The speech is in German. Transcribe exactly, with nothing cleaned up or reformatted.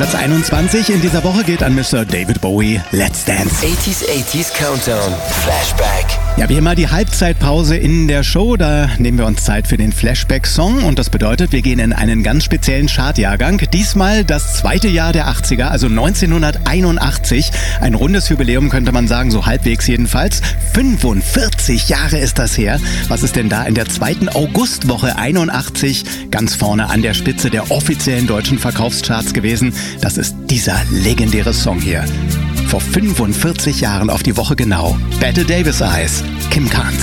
Platz einundzwanzig in dieser Woche geht an Mister David Bowie, Let's Dance. achtziger, achtziger Countdown, Flashback. Ja, wie immer die Halbzeitpause in der Show. Da nehmen wir uns Zeit für den Flashback-Song. Und das bedeutet, wir gehen in einen ganz speziellen Chartjahrgang. Diesmal das zweite Jahr der achtziger, also neunzehnhunderteinundachtzig. Ein rundes Jubiläum könnte man sagen, so halbwegs jedenfalls. fünfundvierzig Jahre ist das her. Was ist denn da in der zweiten Augustwoche einundachtzig ganz vorne an der Spitze der offiziellen deutschen Verkaufscharts gewesen? Das ist dieser legendäre Song hier. Vor fünfundvierzig Jahren auf die Woche genau. Bette Davis Eyes, Kim Carnes.